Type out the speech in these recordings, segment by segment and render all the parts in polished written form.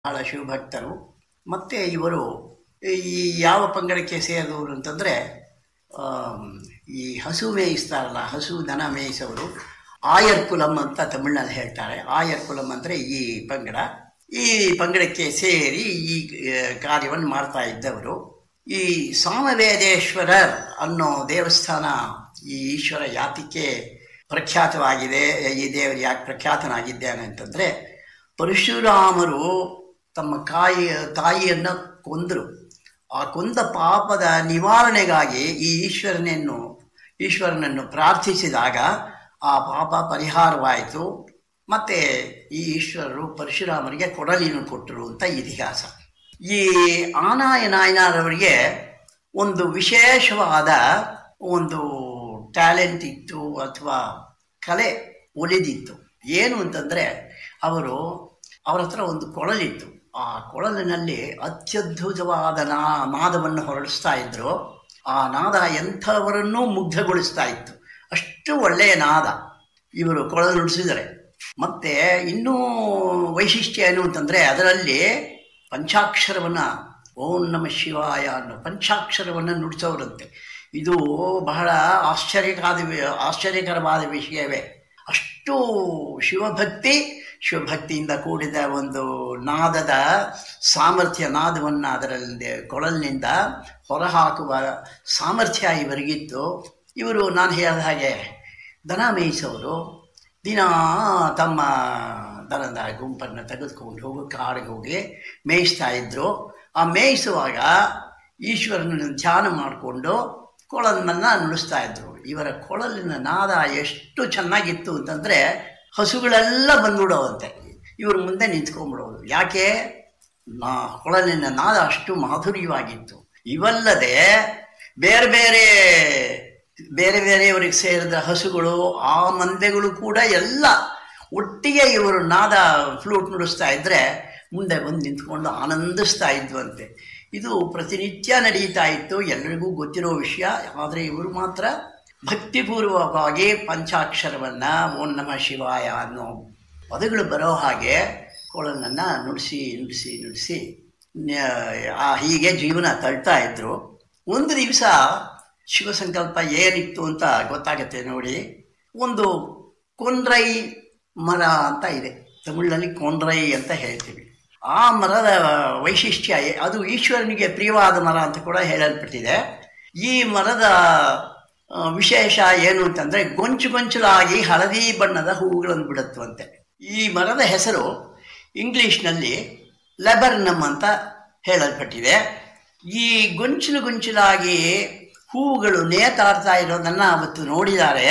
ಬಹಳ ಶಿವಭಕ್ತರು. ಮತ್ತು ಇವರು ಈ ಯಾವ ಪಂಗಡಕ್ಕೆ ಸೇರಿದವರು ಅಂತಂದರೆ, ಈ ಹಸು ಮೇಯಿಸ್ತಾರಲ್ಲ, ಹಸು ದನ ಮೇಯಿಸೋರು, ಆಯರ್ ಕುಲಂ ಅಂತ ತಮಿಳ್ನಲ್ಲಿ ಹೇಳ್ತಾರೆ. ಆಯರ್ ಕುಲಂ ಅಂದರೆ ಈ ಪಂಗಡ. ಈ ಪಂಗಡಕ್ಕೆ ಸೇರಿ ಈ ಕಾರ್ಯವನ್ನು ಮಾಡ್ತಾ ಇದ್ದವರು. ಈ ಸಾಮವೇದೇಶ್ವರರ್ ಅನ್ನೋ ದೇವಸ್ಥಾನ ಈ ಈಶ್ವರ ಯಾತಕ್ಕೆ ಪ್ರಖ್ಯಾತವಾಗಿದೆ, ಈ ದೇವರು ಯಾಕೆ ಪ್ರಖ್ಯಾತನಾಗಿದ್ದಾನೆ ಅಂತಂದರೆ, ಪರಶುರಾಮರು ತಮ್ಮ ತಾಯಿಯನ್ನು ಕೊಂದರು. ಆ ಕೊಂದ ಪಾಪದ ನಿವಾರಣೆಗಾಗಿ ಈ ಈಶ್ವರನನ್ನು ಪ್ರಾರ್ಥಿಸಿದಾಗ ಆ ಪಾಪ ಪರಿಹಾರವಾಯಿತು. ಮತ್ತು ಈ ಈಶ್ವರರು ಪರಶುರಾಮರಿಗೆ ಕೊಡಲಿಯನ್ನು ಕೊಟ್ಟರು ಅಂತ ಇತಿಹಾಸ. ಈ ಆನಾಯ ನಾಯನರವರಿಗೆ ಒಂದು ವಿಶೇಷವಾದ ಒಂದು ಟ್ಯಾಲೆಂಟ್ ಇತ್ತು, ಅಥವಾ ಕಲೆ ಒಲಿದಿತ್ತು. ಏನು ಅಂತಂದರೆ, ಅವರ ಹತ್ರ ಒಂದು ಕೊಳಲಿತ್ತು. ಆ ಕೊಳಲಿನಲ್ಲಿ ಅತ್ಯದ್ಭುತವಾದ ನಾದವನ್ನು ಹೊರಡಿಸ್ತಾ ಇದ್ರು. ಆ ನಾದ ಎಂಥವರನ್ನೂ ಮುಗ್ಧಗೊಳಿಸ್ತಾ ಇತ್ತು. ಅಷ್ಟು ಒಳ್ಳೆಯ ನಾದ ಇವರು ಕೊಳಲು ನುಡಿಸಿದರೆ. ಮತ್ತು ಇನ್ನೂ ವೈಶಿಷ್ಟ್ಯ ಏನು ಅಂತಂದರೆ, ಅದರಲ್ಲಿ ಪಂಚಾಕ್ಷರವನ್ನು, ಓಂ ನಮಃ ಶಿವಾಯ ಅನ್ನೋ ಪಂಚಾಕ್ಷರವನ್ನು ನುಡಿಸೋರಂತೆ. ಇದು ಬಹಳ ಆಶ್ಚರ್ಯಕರವಾದ ವಿಷಯವೇ. ಅಷ್ಟು ಶಿವಭಕ್ತಿಯಿಂದ ಕೂಡಿದ ಒಂದು ನಾದದ ಸಾಮರ್ಥ್ಯ, ನಾದವನ್ನು ಅದರಲ್ಲಿ ಕೊಳಲಿನಿಂದ ಹೊರಹಾಕುವ ಸಾಮರ್ಥ್ಯ ಇವರಿಗಿತ್ತು. ಇವರು ನಾನು ಹೇಳಿದ ಹಾಗೆ ದನ ಮೇಯಿಸೋರು. ದಿನ ತಮ್ಮ ದನದ ಗುಂಪನ್ನು ತೆಗೆದುಕೊಂಡು ಹೋಗಿ ಕಾಡಿಗೆ ಹೋಗಿ ಮೇಯಿಸ್ತಾ ಇದ್ದರು. ಆ ಮೇಯಿಸುವಾಗ ಈಶ್ವರನ ಧ್ಯಾನ ಮಾಡಿಕೊಂಡು ಕೊಳಲನ್ನು ನುಡಿಸ್ತಾ ಇದ್ರು. ಇವರ ಕೊಳಲಿನ ನಾದ ಎಷ್ಟು ಚೆನ್ನಾಗಿತ್ತು ಅಂತಂದರೆ, ಹಸುಗಳೆಲ್ಲ ಬಂದ್ಬಿಡೋವಂತೆ, ಇವ್ರ ಮುಂದೆ ನಿಂತ್ಕೊಂಡ್ಬಿಡೋದು. ಯಾಕೆ? ಕೊಳಲಿನ ನಾದ ಅಷ್ಟು ಮಾಧುರ್ಯವಾಗಿತ್ತು. ಇವಲ್ಲದೆ ಬೇರೆಯವರಿಗೆ ಸೇರಿದ ಹಸುಗಳು, ಆ ಮಂದೆಗಳು ಕೂಡ ಎಲ್ಲ ಒಟ್ಟಿಗೆ ಇವರು ನಾದ ಫ್ಲೂಟ್ ನುಡಿಸ್ತಾ ಇದ್ದರೆ ಮುಂದೆ ಬಂದು ನಿಂತ್ಕೊಂಡು ಆನಂದಿಸ್ತಾ ಇದ್ವಂತೆ. ಇದು ಪ್ರತಿನಿತ್ಯ ನಡೀತಾ ಇತ್ತು, ಎಲ್ಲರಿಗೂ ಗೊತ್ತಿರೋ ವಿಷಯ. ಆದರೆ ಇವರು ಮಾತ್ರ ಭಕ್ತಿಪೂರ್ವಕವಾಗಿ ಪಂಚಾಕ್ಷರವನ್ನು, ಓಂ ನಮಃ ಶಿವಾಯ ಅನ್ನೋ ಪದಗಳು ಬರೋ ಹಾಗೆ ಕೊಳಲನ್ನು ನುಡಿಸಿ ಹೀಗೆ ಜೀವನ ತಳ್ತಾ ಇದ್ರು. ಒಂದು ದಿವಸ ಶಿವಸಂಕಲ್ಪ ಏನಿತ್ತು ಅಂತ ಗೊತ್ತಾಗತ್ತೆ ನೋಡಿ. ಒಂದು ಕೊಂಡ್ರೈ ಮರ ಅಂತ ಇದೆ, ತಮಿಳಿನಲ್ಲಿ ಕೊಂಡ್ರೈ ಅಂತ ಹೇಳ್ತೀವಿ. ಆ ಮರದ ವೈಶಿಷ್ಟ್ಯ, ಅದು ಈಶ್ವರನಿಗೆ ಪ್ರಿಯವಾದ ಮರ ಅಂತ ಕೂಡ ಹೇಳಲ್ಪಟ್ಟಿದೆ. ಈ ಮರದ ವಿಶೇಷ ಏನು ಅಂತಂದರೆ, ಗೊಂಚಲಾಗಿ ಹಳದಿ ಬಣ್ಣದ ಹೂವುಗಳನ್ನು ಬಿಡುತ್ತವಂತೆ. ಈ ಮರದ ಹೆಸರು ಇಂಗ್ಲೀಷ್ನಲ್ಲಿ ಲೆಬರ್ನಮ್ ಅಂತ ಹೇಳಲ್ಪಟ್ಟಿದೆ. ಈ ಗೊಂಚಲಾಗಿ ಹೂವುಗಳು ನೇತಾಡ್ತಾ ಇರೋದನ್ನು ಅವತ್ತು ನೋಡಿದ್ದಾರೆ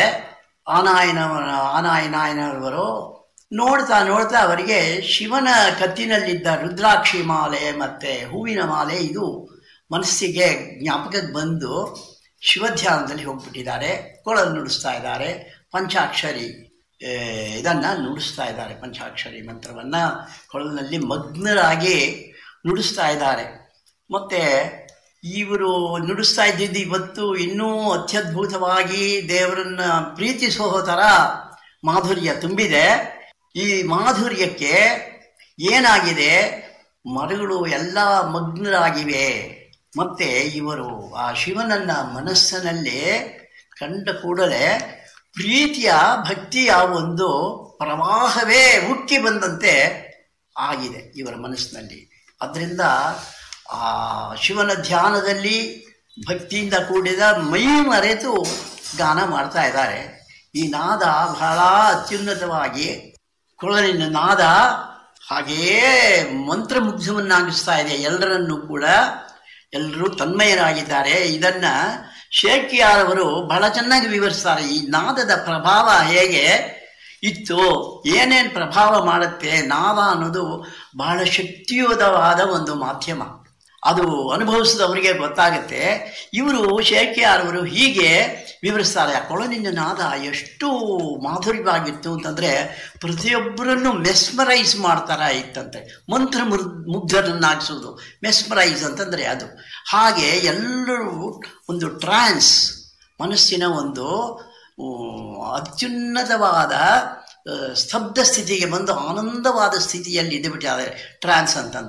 ಆನಾಯ ನಾಯನರವರು. ನೋಡ್ತಾ ಅವರಿಗೆ ಶಿವನ ಕತ್ತಿನಲ್ಲಿದ್ದ ರುದ್ರಾಕ್ಷಿ ಮಾಲೆ ಮತ್ತು ಹೂವಿನ ಮಾಲೆ ಇದು ಮನಸ್ಸಿಗೆ ಜ್ಞಾಪಕಕ್ಕೆ ಬಂದು ಶಿವಧ್ಯಾನದಲ್ಲಿ ಹೋಗ್ಬಿಟ್ಟಿದ್ದಾರೆ. ಕೊಳಲು ನುಡಿಸ್ತಾ ಇದ್ದಾರೆ, ಪಂಚಾಕ್ಷರಿ ಇದನ್ನು ನುಡಿಸ್ತಾ ಇದ್ದಾರೆ. ಪಂಚಾಕ್ಷರಿ ಮಂತ್ರವನ್ನು ಕೊಳಲಿನಲ್ಲಿ ಮಗ್ನರಾಗಿ ನುಡಿಸ್ತಾ ಇದ್ದಾರೆ. ಮತ್ತು ಇವರು ನುಡಿಸ್ತಾ ಇದ್ದಿದ್ದು ಇವತ್ತು ಇನ್ನೂ ಅತ್ಯದ್ಭುತವಾಗಿ ದೇವರನ್ನು ಪ್ರೀತಿಸೋ ಥರ ಮಾಧುರ್ಯ ತುಂಬಿದೆ. ಈ ಮಾಧುರ್ಯಕ್ಕೆ ಏನಾಗಿದೆ, ಮರಗಳು ಎಲ್ಲ ಮಗ್ನರಾಗಿವೆ. ಮತ್ತು ಇವರು ಆ ಶಿವನನ್ನ ಮನಸ್ಸಿನಲ್ಲಿ ಕಂಡ ಕೂಡಲೇ ಪ್ರೀತಿಯ ಭಕ್ತಿಯ ಒಂದು ಪ್ರವಾಹವೇ ಉಕ್ಕಿ ಬಂದಂತೆ ಆಗಿದೆ ಇವರ ಮನಸ್ಸಿನಲ್ಲಿ. ಅದರಿಂದ ಆ ಶಿವನ ಧ್ಯಾನದಲ್ಲಿ ಭಕ್ತಿಯಿಂದ ಕೂಡಿದ ಮೈ ಮರೆತು ಗಾನ ಮಾಡ್ತಾ ಇದ್ದಾರೆ. ಈ ನಾದ ಬಹಳ ಅತ್ಯುನ್ನತವಾಗಿ, ಕೊಳಲಿನ ನಾದ ಹಾಗೆಯೇ ಮಂತ್ರಮುಗ್ಧವನ್ನಾಗಿಸ್ತಾ ಇದೆ ಎಲ್ಲರನ್ನೂ ಕೂಡ. ಎಲ್ಲರೂ ತನ್ಮಯರಾಗಿದ್ದಾರೆ. ಇದನ್ನು ಶೇಕಿಯಾರ್ ಅವರು ಬಹಳ ಚೆನ್ನಾಗಿ ವಿವರಿಸ್ತಾರೆ. ಈ ನಾದದ ಪ್ರಭಾವ ಹೇಗೆ ಇತ್ತು, ಏನೇನು ಪ್ರಭಾವ ಮಾಡುತ್ತೆ. ನಾದ ಅನ್ನೋದು ಬಹಳ ಶಕ್ತಿಯುತವಾದ ಒಂದು ಮಾಧ್ಯಮ. ಅದು ಅನುಭವಿಸಿದವರಿಗೆ ಗೊತ್ತಾಗುತ್ತೆ. ಇವರು ಶೇಕಿಯಾರ್ ಅವರು ಹೀಗೆ ವಿವರಿಸ್ತಾರೆ. ಆ ಕೊಳಲಿನ ನಾದ ಎಷ್ಟು ಮಾಧುರ್ಯವಾಗಿತ್ತು ಅಂತಂದರೆ, ಪ್ರತಿಯೊಬ್ಬರನ್ನು ಮೆಸ್ಮರೈಸ್ ಮಾಡ್ತಾರ ಇತ್ತಂತೆ. ಮುಗ್ಧರನ್ನಾಗಿಸೋದು ಮೆಸ್ಮರೈಸ್ ಅಂತಂದರೆ ಅದು. ಹಾಗೆ ಎಲ್ಲರೂ ಒಂದು ಟ್ರಾನ್ಸ್, ಮನಸ್ಸಿನ ಒಂದು ಅತ್ಯುನ್ನತವಾದ ಸ್ತಬ್ಧ ಸ್ಥಿತಿಗೆ ಬಂದು ಆನಂದವಾದ ಸ್ಥಿತಿಯಲ್ಲಿ ಇದ್ದುಬಿಟ್ಟಿದ್ದಾರೆ ಟ್ರಾನ್ಸ್ ಅಂತಂದ್ರೆ.